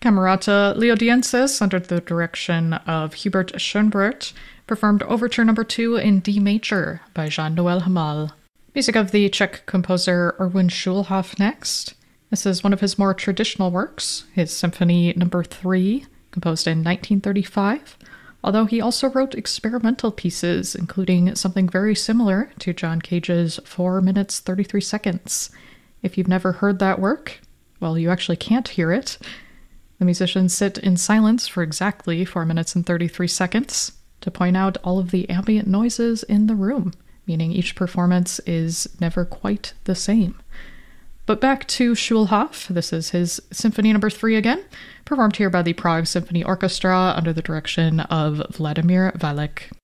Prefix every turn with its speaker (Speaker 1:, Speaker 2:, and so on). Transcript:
Speaker 1: Camerata Leodiensis, under the direction of Hubert Schoenbert, performed Overture No. 2 in D major by Jean-Noël Hamal. Music of the Czech composer Erwin Schulhoff next. This is one of his more traditional works, his Symphony No. 3, composed in 1935, although he also wrote experimental pieces, including something very similar to John Cage's 4 minutes 33 seconds. If you've never heard that work, well, you actually can't hear it. The musicians sit in silence for exactly 4 minutes and 33 seconds to point out all of the ambient noises in the room, meaning each performance is never quite the same. But back to Schulhoff. This is his Symphony No. 3 again, performed here by the Prague Symphony Orchestra under the direction of Vladimir Valek.